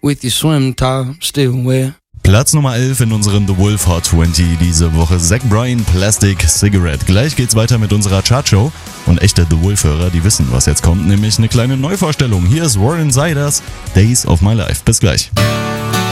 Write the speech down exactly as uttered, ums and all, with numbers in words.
with your swim top still wet. Platz Nummer elf in unseren The Wolf Hot zwanzig diese Woche. Zach Bryan, Plastic Cigarette. Gleich geht's weiter mit unserer Chartshow. Und echte The Wolf-Hörer, die wissen, was jetzt kommt, nämlich eine kleine Neuvorstellung. Hier ist Warren Ziders, Days of My Life. Bis gleich.